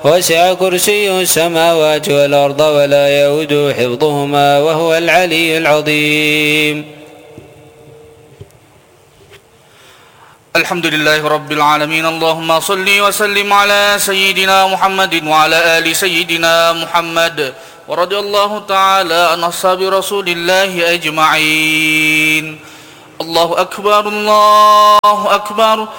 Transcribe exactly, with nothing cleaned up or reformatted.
وسع كرسيه السماوات والأرض ولا يؤوده حفظهما وهو العلي العظيم. الحمد لله رب العالمين. اللهم صل وسلم على سيدنا محمد وعلى آل سيدنا محمد، ورضي الله تعالى عن أصحاب رسول الله أجمعين. الله أكبر الله أكبر.